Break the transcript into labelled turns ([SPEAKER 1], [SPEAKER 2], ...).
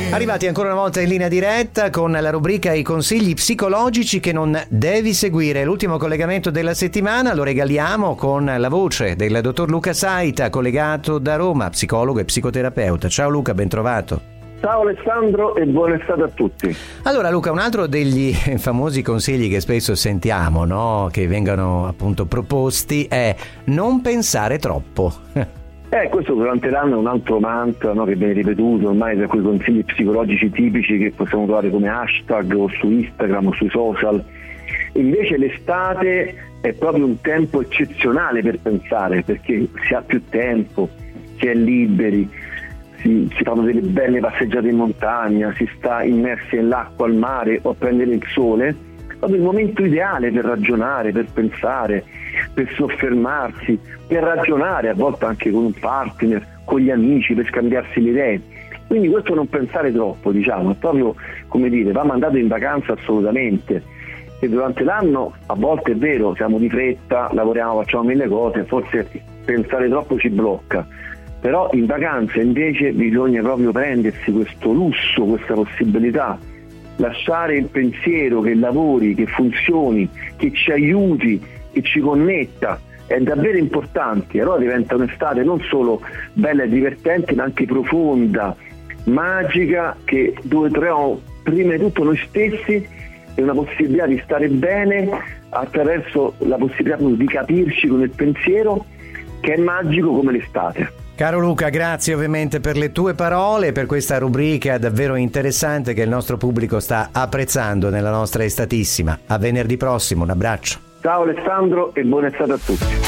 [SPEAKER 1] Arrivati ancora una volta in linea diretta con la rubrica I consigli psicologici che non devi seguire. L'ultimo collegamento della settimana lo regaliamo con la voce del dottor Luca Saita, collegato da Roma, psicologo e psicoterapeuta. Ciao Luca, ben trovato.
[SPEAKER 2] Ciao Alessandro e buona estate a tutti.
[SPEAKER 1] Allora Luca, un altro degli famosi consigli che spesso sentiamo, no? Che vengono appunto proposti è non pensare troppo.
[SPEAKER 2] Questo durante l'anno è un altro mantra, no, che viene ripetuto ormai da quei consigli psicologici tipici che possiamo trovare come hashtag o su Instagram o sui social. Invece l'estate è proprio un tempo eccezionale per pensare, perché si ha più tempo, si è liberi, si fanno delle belle passeggiate in montagna, si sta immersi nell'acqua, al mare o a prendere il sole. È proprio il momento ideale per ragionare, per pensare, per soffermarsi, per ragionare a volte anche con un partner, con gli amici, per scambiarsi le idee. Quindi questo non pensare troppo, diciamo, è proprio, come dire, va mandato in vacanza assolutamente. E durante l'anno a volte è vero, siamo di fretta, lavoriamo, facciamo mille cose, forse pensare troppo ci blocca. Però in vacanza invece bisogna proprio prendersi questo lusso, questa possibilità, lasciare il pensiero che lavori, che funzioni, che ci aiuti, che ci connetta, è davvero importante. Allora diventa un'estate non solo bella e divertente, ma anche profonda, magica, dove troviamo prima di tutto noi stessi e una possibilità di stare bene attraverso la possibilità di capirci con il pensiero, che è magico come l'estate.
[SPEAKER 1] Caro Luca, grazie ovviamente per le tue parole, per questa rubrica davvero interessante che il nostro pubblico sta apprezzando nella nostra estatissima. A venerdì prossimo, un abbraccio.
[SPEAKER 2] Ciao Alessandro e buona estate a tutti.